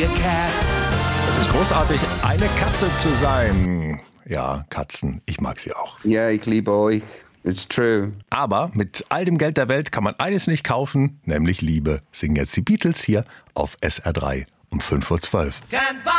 be a cat. Es ist großartig, eine Katze zu sein. Ja, Katzen, ich mag sie auch. Ja, ich liebe euch. It's true. Aber mit all dem Geld der Welt kann man eines nicht kaufen, nämlich Liebe. Singen jetzt die Beatles hier auf SR3 um 5:12 Uhr.